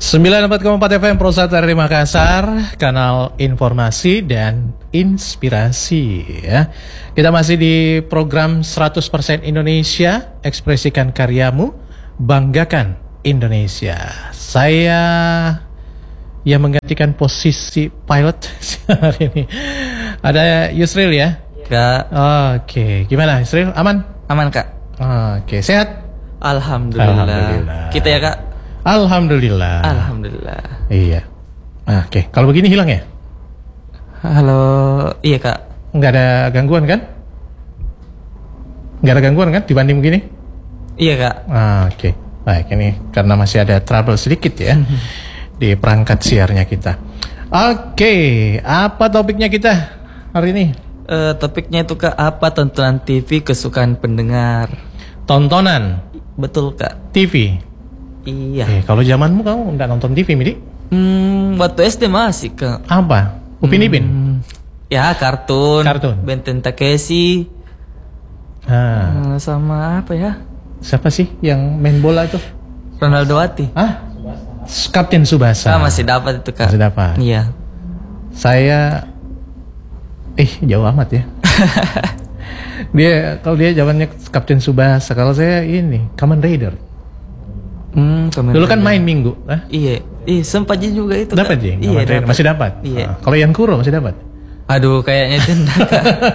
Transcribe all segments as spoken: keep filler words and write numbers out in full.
sembilan puluh empat koma empat F M Pro satu dari Makassar, kanal informasi dan inspirasi ya. Kita masih di program seratus persen Indonesia, ekspresikan karyamu, banggakan Indonesia. Saya yang menggantikan posisi pilot hari ini. Ada Yusril ya? Kak. Oke, gimana Yusril? Aman? Aman Kak. Oke, sehat? Alhamdulillah. Alhamdulillah. Kita ya Kak? Alhamdulillah. Alhamdulillah. Iya. Nah, oke, kalau begini hilang ya? Halo, iya Kak. Nggak ada gangguan kan? Nggak ada gangguan kan dibanding begini? Iya Kak. Ah, oke, baik, ini karena masih ada trouble sedikit ya di perangkat siarnya kita. Oke, apa topiknya kita hari ini? Uh, topiknya itu Kak, apa tontonan T V kesukaan pendengar? Tontonan? Betul Kak. T V? Iya. Eh, kalau zamanmu kamu nggak nonton T V, Midi? Hmm, waktu S D masih Kak. Apa? Upin Ipin? Hmm, ya kartun. Kartun. Ben ten Takeshi. Ah. Uh, sama apa ya? Siapa sih yang main bola itu? Ronaldo Wati. Ah? Kapten Tsubasa. Ah, masih dapat itu Kak. Masih dapat. Iya. Saya eh jauh amat ya. Dia kalau dia zamannya Kapten Tsubasa, kalau saya ini Kamen Rider. Hmm, dulu kan main minggu, ah? Iya, iya sempat juga itu. Dapat ya? Iya, dapat. Masih dapat. Iya. Ah, kalau Yankuro masih dapat. Aduh, kayaknya itu enggak.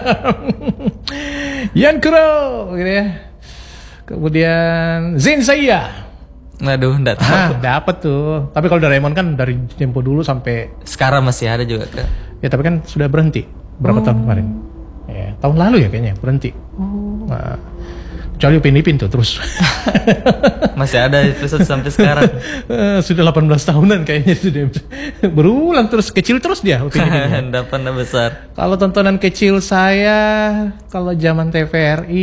Yankuro, gitu ya. Kemudian Zen Seiya. Aduh, enggak tahu. Ah, dapat tuh. Tapi kalau Doraemon kan dari tempo dulu sampai sekarang masih ada juga Kak. Ya, tapi kan sudah berhenti. Berapa oh. tahun kemarin? Ya, tahun lalu ya kayaknya berhenti. Oh. Nah, kecuali Upin Ipin tuh terus. Masih ada episode sampai sekarang. Sudah delapan belas tahunan kayaknya sudah berulang terus, kecil terus dia Upin Ipin. Dapat besar. Kalau tontonan kecil saya, kalau zaman T V R I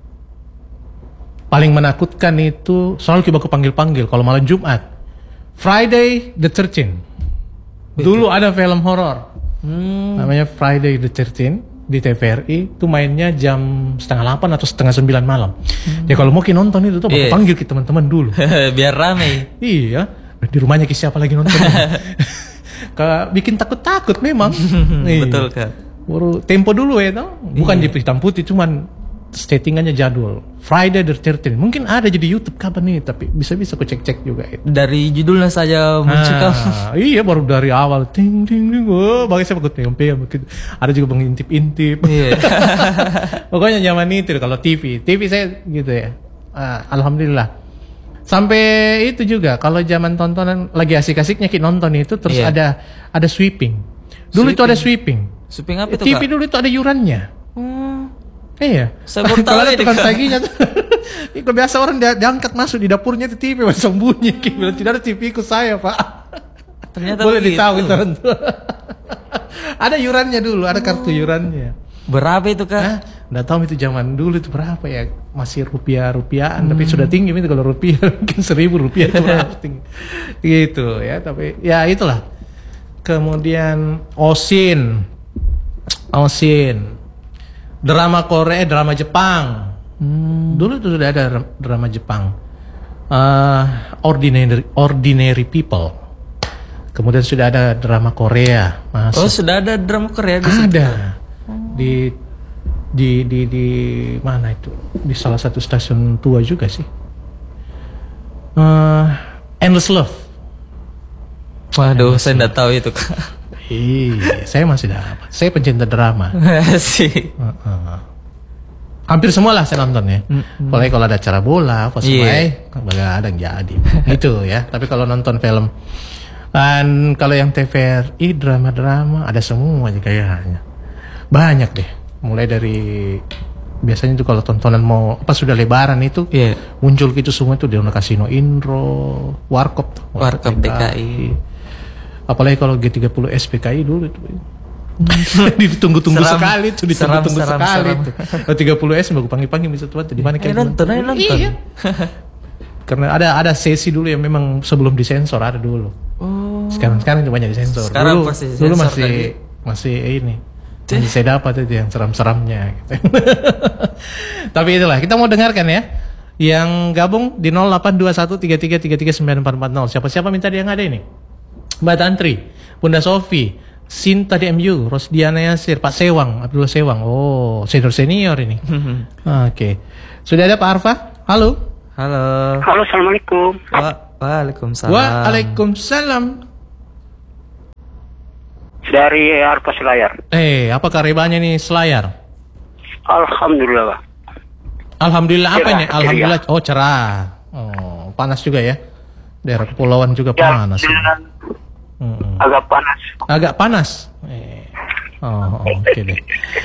paling menakutkan itu selalu aku panggil-panggil kalau malam Jumat. Friday the thirteenth. Dulu ada film horor. Hmm. Namanya Friday the thirteenth. Di T V R I itu mainnya jam setengah delapan atau setengah sembilan malam. Hmm. Ya kalau mau kita nonton itu tuh yeah. panggil kita teman-teman dulu. Biar rame. Iya. Di rumahnya kita siapa lagi nonton? Kayak bikin takut-takut memang. Betul Kak. Baru tempo dulu ya tau. Bukan yeah. di hitam putih, cuman settingannya jadul. Friday the thirteenth. Mungkin ada jadi YouTube kapan nih, tapi bisa-bisa aku cek-cek juga itu. Dari judulnya saja muncul. Ah, iya, baru dari awal ting ting ting. Oh, bagi saya ikut tempe mungkin. Ada juga mengintip-intip. Iya. Pokoknya zaman itu kalau T V. T V saya gitu ya. Ah, alhamdulillah. Sampai itu juga kalau zaman tontonan lagi asik-asiknya kita nonton itu terus yeah. ada ada sweeping. Dulu sweeping. Itu ada sweeping. Sweeping apa itu T V Kak? dulu itu ada yurannya. Hmm. Iya. Saya baru tahu ada tukang taginya tuh. Itu biasa orang dia, diangkat masuk di dapurnya itu T V masih sembunyi. Bilang tidak ada T V ku saya Pak. Ternyata boleh begitu. ditahu itu. Ada yurannya dulu, ada kartu yurannya. Berapa itu Kak? Hah? Nggak tahu itu zaman dulu itu berapa ya? Masih rupiah-rupiahan, hmm. tapi sudah tinggi itu kalau rupiah mungkin seribu rupiah itu berapa tinggi. Gitu ya, tapi ya itulah. Kemudian Osin, Osin. Drama Korea, drama Jepang. Hmm. Dulu itu sudah ada drama Jepang. Uh, ordinary, ordinary People. Kemudian sudah ada drama Korea. Masuk. Oh, sudah ada drama Korea di ada. situ. Di di di di mana itu? Di salah satu stasiun tua juga sih. Uh, Endless Love. Waduh, Endless saya tidak tahu itu Kak. Iya, saya masih dapat. Saya pencinta drama. Sih. Uh, uh. Hampir semua lah saya nonton ya. Mm-hmm. Apalagi kalau ada acara bola, apa semua, yeah. eh, ada yang jadi. Itu ya. Tapi kalau nonton film, dan kalau yang T V R I drama-drama ada semua aja kayaknya. Banyak deh. Mulai dari biasanya itu kalau tontonan mau apa sudah lebaran itu yeah. muncul gitu semua itu di Kasino Indro, Warkop, Warkop D K I. Apalagi kalau G tiga puluh S P K I dulu itu. Ditunggu-tunggu sekali tuh, ditunggu-tunggu seram, sekali seram. tuh. Kalau tiga puluh S baru panggil-panggil bisa tuh di mana kayak nonton, ayo nonton. Iya. Karena ada ada sesi dulu yang memang sebelum disensor ada dulu. Oh. Sekarang sekarang itu banyak disensor. Sekarang dulu pasti dulu masih tadi. masih ini. Masih saya dapat itu yang seram-seramnya gitu. Tapi itulah kita mau dengarkan ya. Yang gabung di nol delapan dua satu tiga tiga tiga tiga sembilan empat empat nol. Siapa-siapa minta dia yang ada ini? Mbak Tantri, Bunda Sofi, Sinta D M U, Rosdiana Yasir, Pak Sewang, Abdullah Sewang. Oh, senior-senior ini. Oke. Okay. Sudah ada Pak Arfa? Halo. Halo. Halo, assalamualaikum. Wa Waalaikumsalam. Waalaikumsalam. Dari Arfa Selayar. Eh, apa kabarnya nih Selayar? Alhamdulillah, Pak. Alhamdulillah apa Cerah, ini? Alhamdulillah. Oh, cerah. Oh, panas juga ya. Daerah kepulauan juga Ya, panas. Hmm. agak panas. Agak panas. Eh. Oh, oh, oke deh.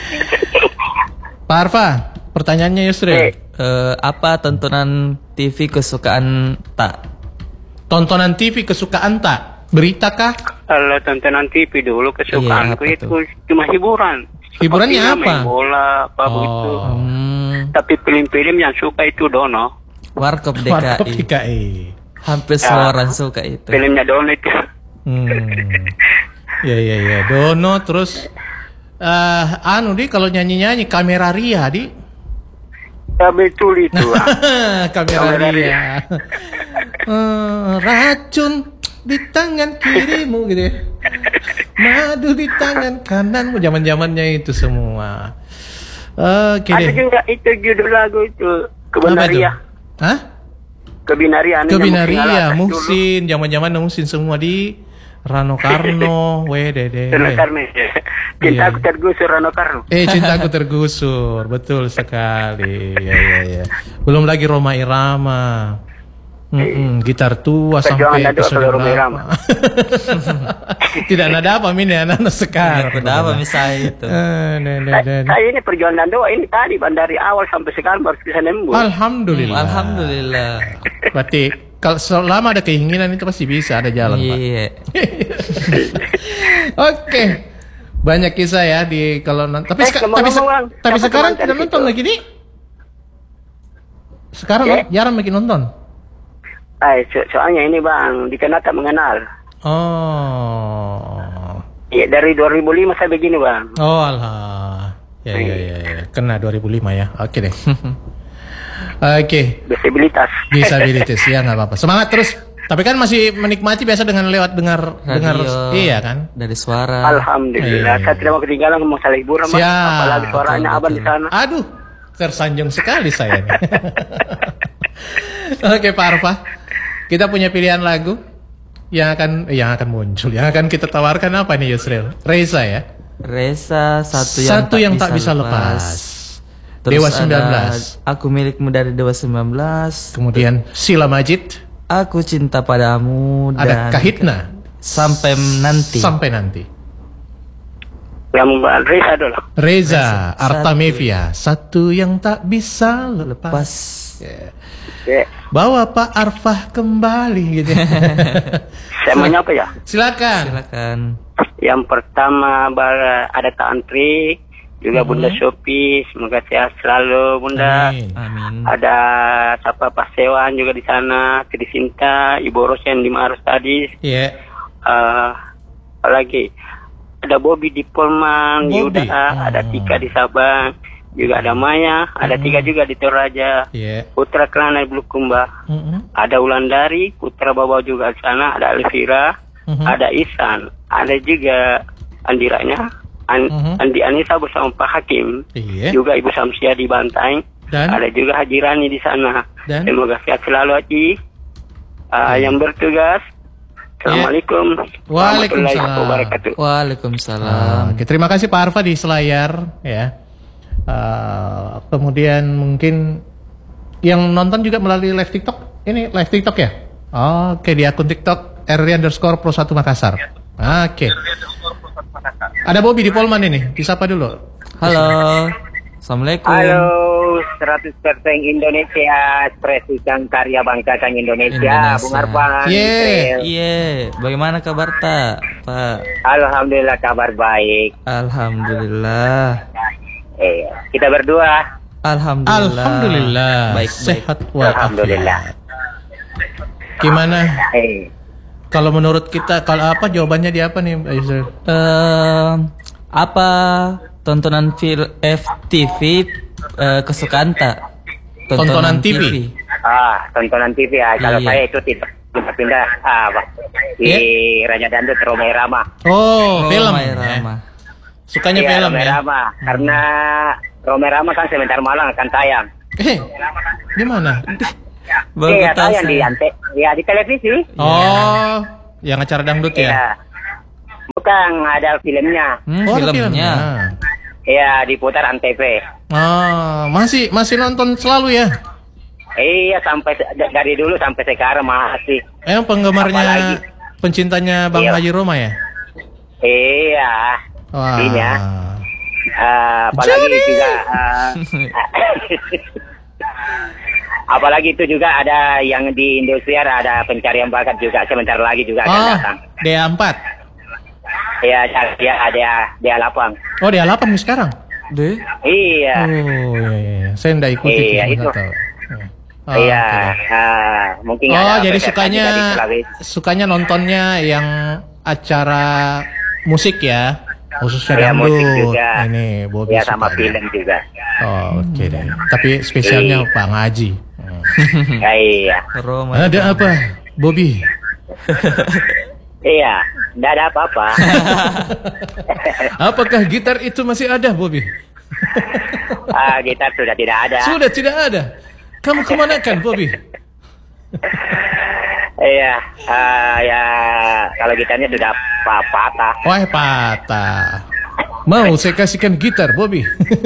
Pak Arfa, pertanyaannya Yusril. Eh. Eh, apa tontonan T V kesukaan tak? Tontonan T V kesukaan tak? Berita kah? Kalau tontonan T V dulu kesukaanku Iya, apa itu tuh? cuma hiburan. Hiburannya Seperti apa? Main bola, apa Oh. begitu. Hmm, Tapi film-film yang suka itu Dono. Warkop Warkop D K I. D K I. Hampir semua orang suka itu. Filmnya Dono itu. Hmm. Ya ya ya. Dono terus eh anu di kalau nyanyi-nyanyi kamera Ria di. Ya betul itu. Pak. kamera Kamera Ria. Eh, racun di tangan kirimu gitu ya. Madu di tangan kananmu, zaman-zamannya itu semua. Oke Ada deh. juga itu judul lagu itu Apa tuh? Kebenaria. Hah? Kebenaria. Kebinaria, Muhsin, zaman-zaman Muhsin semua di Rano Karno, wedede. Rano Karno. Cintaku tergusur Rano Karno. Eh, cintaku tergusur, betul sekali. Ya, ya, ya. Belum lagi Roma Irama. Mm-mm, gitar tua sampai Perjuangan Nado episode kalau Roma berapa? Irama. Tidak ada apa ini anak-anak sekarang. Kenapa misalnya itu? Eh, nah, nah, nah, nah. Saya ini perjuangan doa ini tadi Bang, dari awal sampai sekarang baru bisa nembus. Alhamdulillah. Alhamdulillah. Berarti kalau selama ada keinginan itu pasti bisa ada jalan, Pak. Iya. Oke. Banyak kisah ya di kalau non- tapi Eh, seka- ngomong-ngomong, tapi, se- Bang. tapi Siapa sekarang teman tidak dari nonton situ? lagi nih. Sekarang Eh? jarang makin nonton. Ay, so- soalnya ini Bang, dikenal tak mengenal. Oh. Ya, dari dua ribu lima saya begini Bang. Oh alah. Ya ya ya, ya. Kena dua ribu lima ya. Oke deh. Oke. Disabilitas. Disabilitas ya nggak apa-apa. Semangat terus. Tapi kan masih menikmati biasa dengan lewat dengar dengar Radio. iya kan? Dari suara. Alhamdulillah, Iya. saya tidak mau ketinggalan ngomong salah hiburan Bang. Siap. Apalagi suaranya Betul, abang di betul. sana. Aduh, tersanjung sekali saya nih. Oke Pak Arfa, kita punya pilihan lagu yang akan yang akan muncul, yang akan kita tawarkan apa nih Yusril? Reza ya. Reza satu yang Satu tak yang bisa tak bisa lepas. Terus Dewa ada sembilan belas. Aku milikmu dari Dewa sembilan belas. Kemudian Sila Majid, Aku cinta padamu ada dan Kahitna, sampai nanti. sampai nanti. Yang Mbak Reza dulu. Reza, Reza, Artamevia, satu yang tak bisa lepas. Pas. Ya. Ya, Bawa Pak Arfah kembali gitu. saya mau apa ya? Silakan. Silakan. Yang pertama bar- ada Kak Antri, juga Bunda Sopi, semoga sehat selalu Bunda. Amin. Amin. Ada siapa Pak Sewan juga di sana, Trisinta, Ibu Rosen di Maros tadi. Iya. Eh, apalagi ada Bobby di Polman, Bobby. Yuda, ada Hmm. Tika di Sabang, juga ada Maya, ada tiga juga di Toraja, Iya. Putra Kelana di Bulukumba, Mm-mm. ada Wulandari, Putra Bawa juga di sana, ada Elvira, Mhm. ada Isan, ada juga Andiranya, An- Mhm. Andi Anissa bersama Pak Hakim, Iya. juga Ibu Samsia di Banteng, Dan? ada juga Haji Rani di sana. Dan? Semoga sehat selalu Haji. Uh, Yang bertugas, Assalamualaikum warahmatullahi Waalaikumsalam. wabarakatuh. Waalaikumsalam. Oke, terima kasih Pak Arfa di Selayar ya. Uh, kemudian mungkin yang nonton juga melalui live TikTok. Ini live TikTok ya? Oke, di akun TikTok R R underscore Pro satu Makassar. Oke. Ada Bobby di Polman ini. Disapa dulu. Halo. Assalamualaikum. Halo, seratus persen Indonesia, ekspresikan karya bangsa dan Indonesia, Indonesia. Bung Arfan. Yeah. Iya, bagaimana kabar tak, Pak? Alhamdulillah kabar baik. Alhamdulillah. Eh, kita berdua. Alhamdulillah. Alhamdulillah. Baik, baik. Sehat walafiat. Alhamdulillah. Gimana? Eh, Kalau menurut kita, kalau apa jawabannya di apa nih, Mbak Yusril? Eh, apa tontonan film F T V eh, kesukaan tak? Tontonan T V? Ah, tontonan T V ya. Kalau Iya. saya itu tidak pindah-pindah ah, apa, di Raja Dangdut Romai Rama. Oh, film. Romai ya. Rama. Sukanya Iya, film Romai ya. Rama. Karena Romai Rama kan sebentar malam akan tayang. Eh, di mana? Baru Iya, tahu tayang di saya. ante, ya di televisi. Oh, yang acara dangdut ya? Iya. Bukan, ada filmnya. Hmm, Oh, ada filmnya. Iya, diputar Antv. Oh, masih masih nonton selalu ya? Iya, sampai se- d- dari dulu sampai sekarang masih. Eh, penggemarnya, Apalagi? pencintanya Bang Iya. Haji Roma ya? Iya. Wah. Iya. Eh, apalagi Jadi. juga eh, apalagi itu juga ada yang di Indosiar ada pencarian bakat juga sebentar lagi juga akan Oh, datang. D A empat. Iya, dia ada dia lapang. Oh, D A delapan nih sekarang? Deh. Iya. Oh, iya, iya, iya. Saya nggak ikuti. Iya, tuh, itu. nggak tahu. Oh, Iya, oke. ah, mungkin Oh, ada jadi peserta sukanya juga di Sulawesi. sukanya nontonnya yang acara musik ya, khususnya Iya, dangdut. musik juga. Ini Bobby Ya sama sukanya. film juga. Oh, oke deh. Tapi spesialnya Iya. Pak Ngaji. Hmm. Ya, iya. Roma. Ada apa, Bobby? Iya, enggak ada apa-apa. Apakah gitar itu masih ada, Bobby? Ah, gitar sudah tidak ada. Sudah tidak ada. Kamu kemanakan, Bobby? Iya, ah, ya kalau gitarnya sudah pa- patah. Wah, patah. Mau saya kasihkan gitar, Bobby?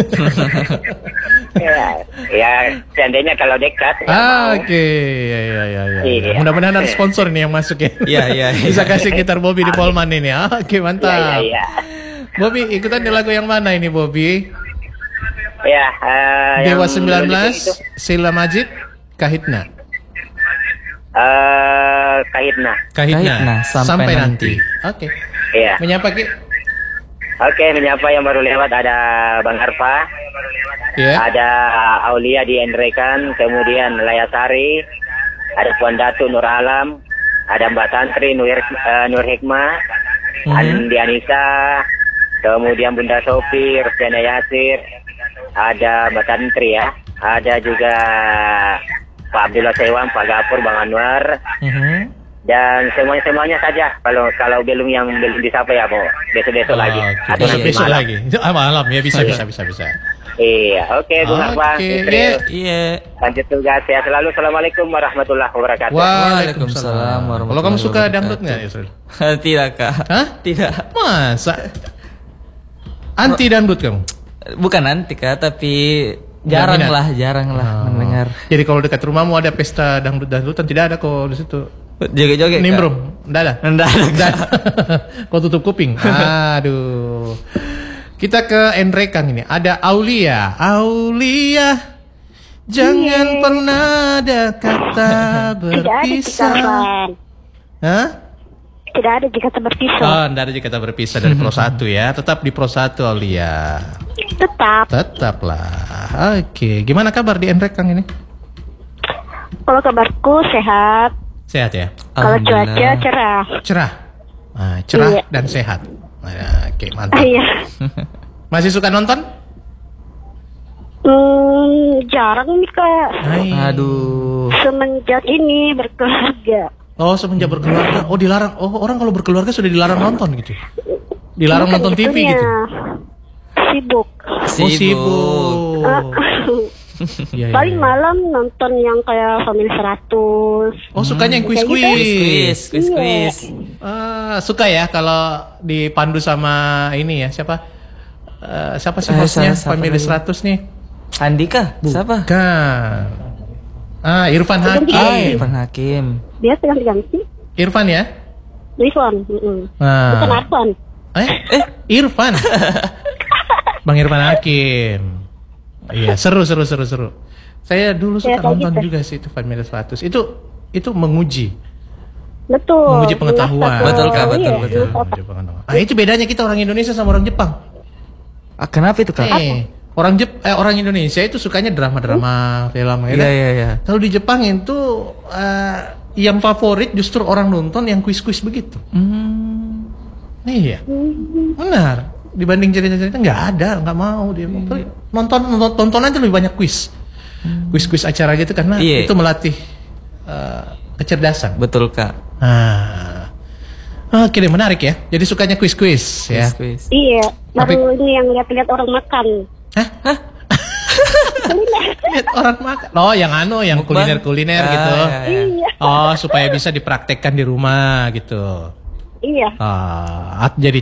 Iya, ya seandainya kalau dekat. ya Ah, mau. Oke, ya, ya, ya, ya. Iya. Mudah-mudahan ada sponsor nih yang masuk ya. Iya, iya, iya. Bisa kasih gitar Bobby di Polman ini. Ah, Oke, Iya, mantap. iya, iya. Bobby, ikutan di lagu yang mana ini, Bobby? Ya, ah, Dewa yang sembilan belas, itu, Sheila Majid, Kahitna. eh, Kahitna. Kahitna, sampai nanti. Oke. Iya. Menyapa Ki? Oke, menyapa yang baru lewat ada Bang Arfa, Ya. ada Aulia di Endrekan, kemudian Layasari, ada Puan Datu Nur Alam, ada Mbak Tantri Nur, eh, Nur Hikmah, Mhm. Andi Anissa, kemudian Bunda Sofi, Rusdiana Yasir, ada Mbak Tantri ya, ada juga Pak Abdullah Sewan, Pak Gapur, Bang Anwar, Mhm. dan semuanya semuanya saja. Kalau kalau belum yang belum disapa ya mau besok besok lagi Oh, Oke, atau besok, nanti besok malam. lagi. Ah, malam ya, bisa, bisa, bisa, bisa. Iya, oke Bung Arfa, Oke, Fitri, ya. Iya. lanjut tugas ya selalu. Assalamualaikum warahmatullahi wabarakatuh. Waalaikumsalam warahmatullahi Kalau kamu suka wabarakatuh. dangdut nggak, Yusril? Tidak, Kak. Hah? Tidak. Masa? Anti dangdut kamu? Bukan nanti, Kak, tapi jarang minat? lah, jarang lah Oh. mendengar. Jadi kalau dekat rumahmu ada pesta dangdut-dangdutan, tidak ada kok di situ. Joget-joget, Kak. Nimbrung, enggak ada. Nggak ada, Enggak Kak. ada. Kau tutup kuping. Aduh. Kita ke Enrekan ini. Ada Aulia. Aulia. Jangan Iya. pernah ada kata Tidak ada jika berpisah. Van. Hah? Tidak ada jika tak berpisah. Oh, enggak ada jika kata berpisah dari Pro satu ya. Tetap di Pro satu Aulia. Tetap. Tetaplah. Oke, gimana kabar di Enrekan ini? Kalau kabarku sehat. Sehat ya? Kalau Alhamdulillah. cuaca cerah. Cerah. Nah, cerah Iya. dan sehat. Nah, oke, mantap. Iya. Masih suka nonton? Hmm, jarang nih kak. Hai. Aduh. Semenjak ini berkeluarga. Oh, semenjak berkeluarga. Oh, dilarang. Oh, orang kalau berkeluarga sudah dilarang nonton gitu. Dilarang Bukan nonton T V itunya. gitu. Sibuk. Oh, sibuk. Ah, Iya, iya, Paling iya. malam nonton yang kayak Family seratus. Oh, sukanya yang Kayak kuis-kuis. Quiz, quiz, Iya. quiz. Ah, suka ya kalau dipandu sama ini ya, siapa? Eh, siapa sih Eh, hostnya siapa Family lagi? seratus nih? Andika, siapa? Kan. Ah, Irfan Hakim. Ah, Irfan Hakim. Dia ganti-ganti. Irfan ya? Rifan. mm-mm. Nah. Bukan Arfan. Eh, eh, Irfan. Bang Irfan Hakim. Iya, seru seru seru seru. Saya dulu suka Ya, kayak nonton gitu. juga sih itu Family seratus. Itu itu menguji, Betul. menguji pengetahuan. Mengasah Betul, Kak, tuh. betul, Iya, betul. Menguji pengetahuan. Ah, itu bedanya kita orang Indonesia sama orang Jepang. Ah, kenapa itu, Kak? Eh, orang Jep eh, orang Indonesia itu sukanya drama-drama, film ya. Iya, kan? iya, iya. Kalau di Jepang itu eh, yang favorit justru orang nonton yang kuis-kuis begitu. Hmm. Iya, benar. Dibanding cerita-cerita nggak ada, nggak mau dia. Nonton, nonton tonton aja lebih banyak kuis. kuis-kuis acara gitu karena Iya. itu melatih eh, kecerdasan. Betul Kak. Ah. Oke deh, menarik ya. Jadi sukanya kuis-kuis ya. Kuis-kuis. Iya, Tapi- baru ini yang lihat-lihat orang makan. Hah? Lihat orang makan. Oh, yang anu, yang Mukbang. kuliner-kuliner Ah, gitu. iya, iya. Iya, Oh, supaya bisa dipraktekkan di rumah gitu. iya. Ah, at- jadi